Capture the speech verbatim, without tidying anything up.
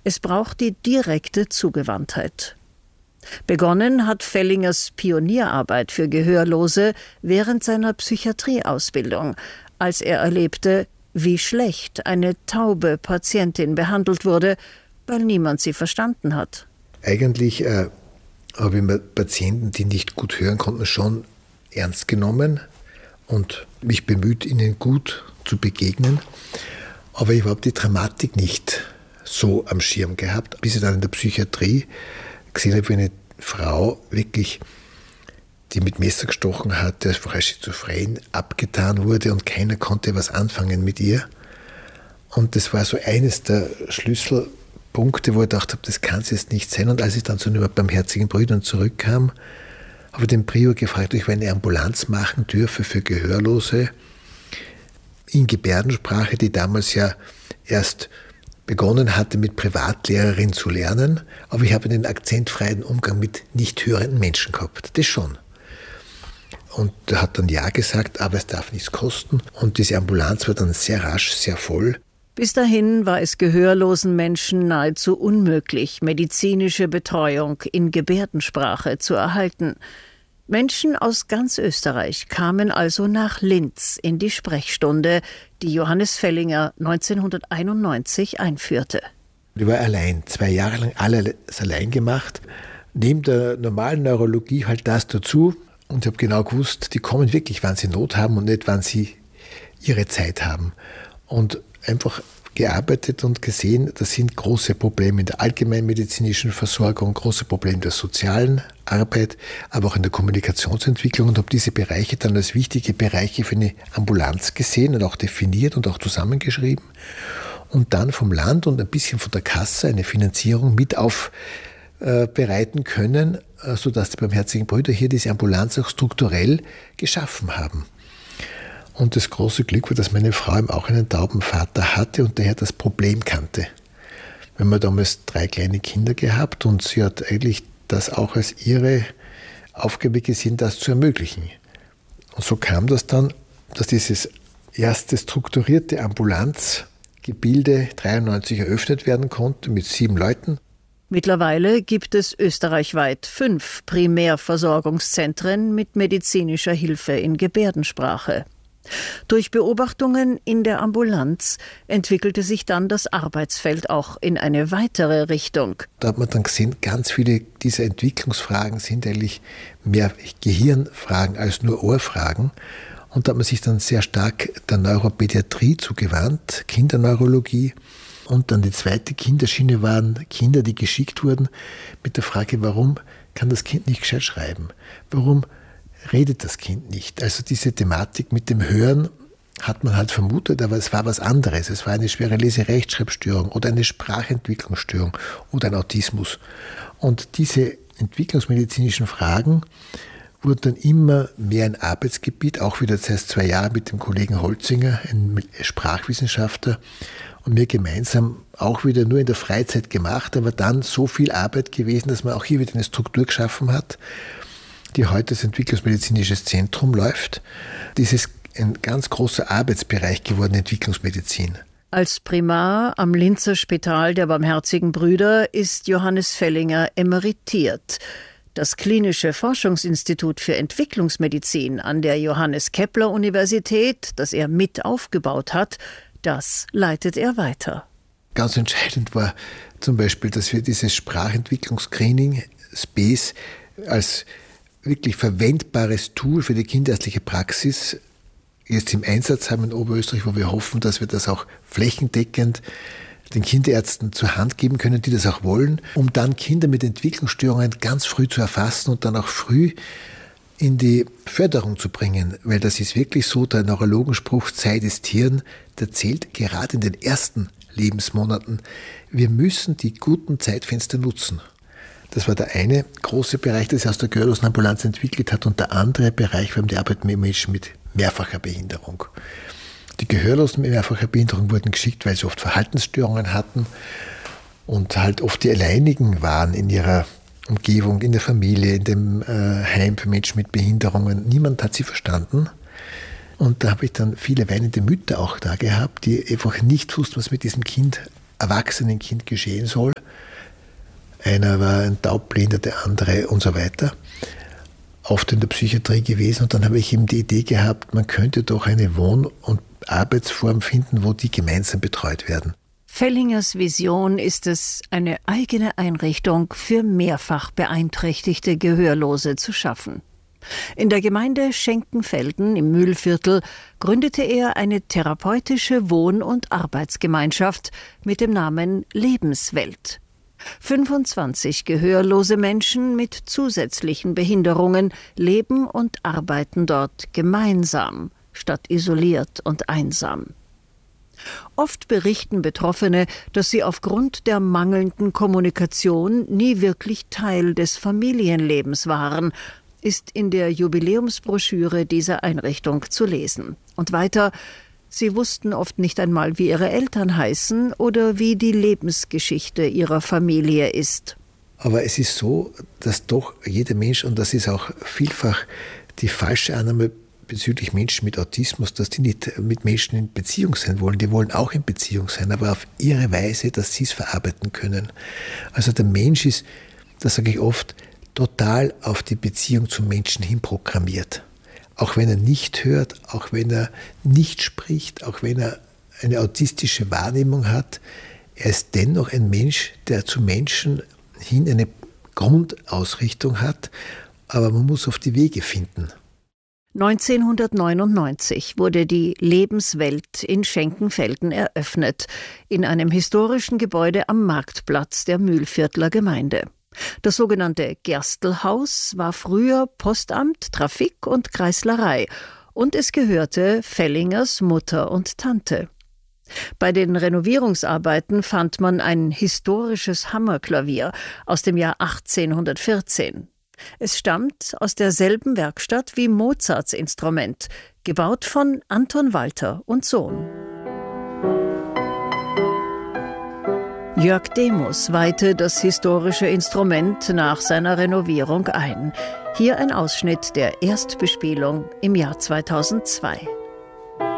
Es braucht die direkte Zugewandtheit. Begonnen hat Fellingers Pionierarbeit für Gehörlose während seiner Psychiatrieausbildung, als er erlebte, wie schlecht eine taube Patientin behandelt wurde, weil niemand sie verstanden hat. Eigentlich äh, habe ich mir Patienten, die nicht gut hören konnten, schon ernst genommen und mich bemüht, ihnen gut zu begegnen. Aber ich habe die Dramatik nicht so am Schirm gehabt, bis ich dann in der Psychiatrie gesehen habe, wie eine Frau wirklich, die mit Messer gestochen hatte, einfach als schizophren abgetan wurde und keiner konnte was anfangen mit ihr. Und das war so eines der Schlüsselpunkte, wo ich gedacht habe, das kann es jetzt nicht sein. Und als ich dann zu den Barmherzigen Brüdern zurückkam, habe ich den Prior gefragt, ob ich eine Ambulanz machen dürfe für Gehörlose in Gebärdensprache, die damals ja erst begonnen hatte, mit Privatlehrerin zu lernen, aber ich habe einen akzentfreien Umgang mit nicht hörenden Menschen gehabt. Das schon. Und er hat dann ja gesagt, aber es darf nichts kosten. Und diese Ambulanz war dann sehr rasch, sehr voll. Bis dahin war es gehörlosen Menschen nahezu unmöglich, medizinische Betreuung in Gebärdensprache zu erhalten. Menschen aus ganz Österreich kamen also nach Linz in die Sprechstunde, die Johannes Fellinger neunzehnhunderteinundneunzig einführte. Ich war allein, zwei Jahre lang alles allein gemacht. Neben der normalen Neurologie halt das dazu. Und ich habe genau gewusst, die kommen wirklich, wann sie Not haben und nicht, wann sie ihre Zeit haben. Und einfach gearbeitet und gesehen, das sind große Probleme in der allgemeinmedizinischen Versorgung, große Probleme in der sozialen Arbeit, aber auch in der Kommunikationsentwicklung und habe diese Bereiche dann als wichtige Bereiche für eine Ambulanz gesehen und auch definiert und auch zusammengeschrieben und dann vom Land und ein bisschen von der Kasse eine Finanzierung mit aufbereiten können, sodass die Barmherzigen Brüder hier diese Ambulanz auch strukturell geschaffen haben. Und das große Glück war, dass meine Frau eben auch einen tauben Vater hatte und daher das Problem kannte. Wir haben damals drei kleine Kinder gehabt und sie hat eigentlich das auch als ihre Aufgabe gesehen, das zu ermöglichen. Und so kam das dann, dass dieses erste strukturierte Ambulanzgebilde dreiundneunzig eröffnet werden konnte mit sieben Leuten. Mittlerweile gibt es österreichweit fünf Primärversorgungszentren mit medizinischer Hilfe in Gebärdensprache. Durch Beobachtungen in der Ambulanz entwickelte sich dann das Arbeitsfeld auch in eine weitere Richtung. Da hat man dann gesehen, ganz viele dieser Entwicklungsfragen sind eigentlich mehr Gehirnfragen als nur Ohrfragen. Und da hat man sich dann sehr stark der Neuropädiatrie zugewandt, Kinderneurologie. Und dann die zweite Kinderschiene waren Kinder, die geschickt wurden mit der Frage, warum kann das Kind nicht gescheit schreiben? Warum redet das Kind nicht? Also diese Thematik mit dem Hören hat man halt vermutet, aber es war was anderes. Es war eine schwere Lese-Rechtschreibstörung oder eine Sprachentwicklungsstörung oder ein Autismus. Und diese entwicklungsmedizinischen Fragen wurden dann immer mehr ein Arbeitsgebiet, auch wieder seit zwei Jahren mit dem Kollegen Holzinger, einem Sprachwissenschaftler, und mir gemeinsam auch wieder nur in der Freizeit gemacht, aber dann so viel Arbeit gewesen, dass man auch hier wieder eine Struktur geschaffen hat, die heute als Entwicklungsmedizinisches Zentrum läuft. Das ist ein ganz großer Arbeitsbereich geworden, Entwicklungsmedizin. Als Primar am Linzer Spital der Barmherzigen Brüder ist Johannes Fellinger emeritiert. Das Klinische Forschungsinstitut für Entwicklungsmedizin an der Johannes-Kepler-Universität, das er mit aufgebaut hat, das leitet er weiter. Ganz entscheidend war zum Beispiel, dass wir dieses Sprachentwicklungsscreening, SPACE, als wirklich verwendbares Tool für die kinderärztliche Praxis jetzt im Einsatz haben in Oberösterreich, wo wir hoffen, dass wir das auch flächendeckend den Kinderärzten zur Hand geben können, die das auch wollen, um dann Kinder mit Entwicklungsstörungen ganz früh zu erfassen und dann auch früh in die Förderung zu bringen. Weil das ist wirklich so, der Neurologenspruch Zeit ist Hirn, der zählt gerade in den ersten Lebensmonaten. Wir müssen die guten Zeitfenster nutzen. Das war der eine große Bereich, der sich aus der Gehörlosenambulanz entwickelt hat, und der andere Bereich war die Arbeit mit Menschen mit mehrfacher Behinderung. Die Gehörlosen mit mehrfacher Behinderung wurden geschickt, weil sie oft Verhaltensstörungen hatten und halt oft die Alleinigen waren in ihrer Umgebung, in der Familie, in dem äh, Heim für Menschen mit Behinderungen. Niemand hat sie verstanden. Und da habe ich dann viele weinende Mütter auch da gehabt, die einfach nicht wussten, was mit diesem Kind, erwachsenen Kind geschehen soll. einer war ein Taubblinder, der andere und so weiter. Oft in der Psychiatrie gewesen und dann habe ich eben die Idee gehabt, man könnte doch eine Wohn- und Arbeitsform finden, wo die gemeinsam betreut werden. Fellingers Vision ist es, eine eigene Einrichtung für mehrfach beeinträchtigte Gehörlose zu schaffen. In der Gemeinde Schenkenfelden im Mühlviertel gründete er eine therapeutische Wohn- und Arbeitsgemeinschaft mit dem Namen Lebenswelt. fünfundzwanzig gehörlose Menschen mit zusätzlichen Behinderungen leben und arbeiten dort gemeinsam, statt isoliert und einsam. Oft berichten Betroffene, dass sie aufgrund der mangelnden Kommunikation nie wirklich Teil des Familienlebens waren, ist in der Jubiläumsbroschüre dieser Einrichtung zu lesen. Und weiter: Sie wussten oft nicht einmal, wie ihre Eltern heißen oder wie die Lebensgeschichte ihrer Familie ist. Aber es ist so, dass doch jeder Mensch, und das ist auch vielfach die falsche Annahme bezüglich Menschen mit Autismus, dass die nicht mit Menschen in Beziehung sein wollen. Die wollen auch in Beziehung sein, aber auf ihre Weise, dass sie es verarbeiten können. Also der Mensch ist, das sage ich oft, total auf die Beziehung zum Menschen hin programmiert. Auch wenn er nicht hört, auch wenn er nicht spricht, auch wenn er eine autistische Wahrnehmung hat, er ist dennoch ein Mensch, der zu Menschen hin eine Grundausrichtung hat, aber man muss auf die Wege finden. neunzehnhundertneunundneunzig wurde die Lebenswelt in Schenkenfelden eröffnet, in einem historischen Gebäude am Marktplatz der Mühlviertler Gemeinde. Das sogenannte Gerstelhaus war früher Postamt, Trafik und Kreislerei und es gehörte Fellingers Mutter und Tante. Bei den Renovierungsarbeiten fand man ein historisches Hammerklavier aus dem Jahr achtzehnhundertvierzehn. Es stammt aus derselben Werkstatt wie Mozarts Instrument, gebaut von Anton Walter und Sohn. Jörg Demus weihte das historische Instrument nach seiner Renovierung ein. Hier ein Ausschnitt der Erstbespielung im Jahr zweitausendzwei.